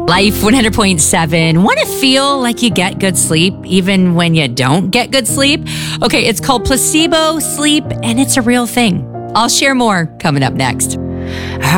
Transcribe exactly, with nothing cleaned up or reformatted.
Life one hundred point seven. Want to feel like you get good sleep even when you don't get good sleep? Okay, it's called placebo sleep and it's a real thing. I'll share more coming up next.